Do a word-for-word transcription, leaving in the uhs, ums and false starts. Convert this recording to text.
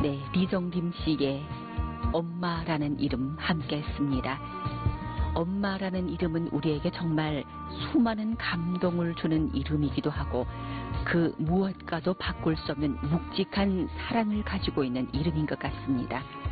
네, 리정림 씨의 엄마라는 이름 함께 했습니다. 엄마라는 이름은 우리에게 정말 수많은 감동을 주는 이름이기도 하고 그 무엇과도 바꿀 수 없는 묵직한 사랑을 가지고 있는 이름인 것 같습니다.